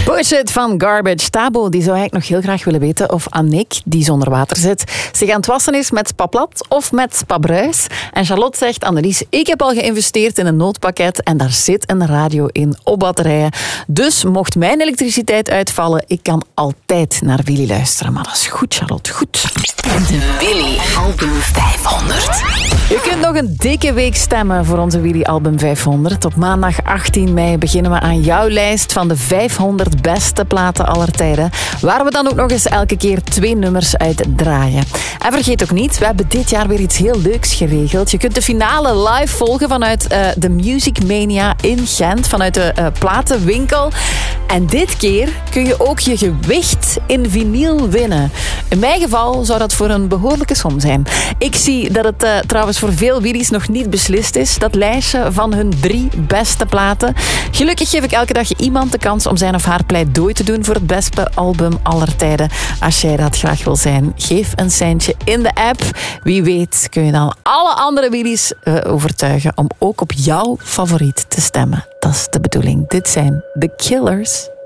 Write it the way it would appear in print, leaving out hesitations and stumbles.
Push It van Garbage. Tabo die zou eigenlijk nog heel graag willen weten of Annick, die zonder water zit, zich aan het wassen is met Spaplat of met Spabruis. En Charlotte zegt, Annelies, ik heb al geïnvesteerd in een noodpakket en daar zit een radio in op batterijen. Dus mocht mijn elektriciteit uitvallen, ik kan altijd naar Willy luisteren. Maar dat is goed, Charlotte, goed. De Willy Album 500. Je kunt nog een dikke week stemmen voor onze Willy Album 500. Op maandag 18 mei beginnen we aan jouw lijst van de 500 beste platen aller tijden, waar we dan ook nog eens elke keer 2 nummers uit draaien. En vergeet ook niet, we hebben dit jaar weer iets heel leuks geregeld. Je kunt de finale live volgen vanuit de Music Mania in Gent, vanuit de platenwinkel. En dit keer kun je ook je gewicht in vinyl winnen. In mijn geval zou dat voor een behoorlijke som zijn. Ik zie dat het trouwens voor veel Willys nog niet beslist is, dat lijstje van hun 3 beste platen. Gelukkig geef ik elke dag iemand de kans om zijn of haar pleidooi te doen voor het beste album aller tijden. Als jij dat graag wil zijn, geef een centje in de app. Wie weet kun je dan alle andere Willys overtuigen om ook op jouw favoriet te stemmen. Dat is de bedoeling. Dit zijn The Killers.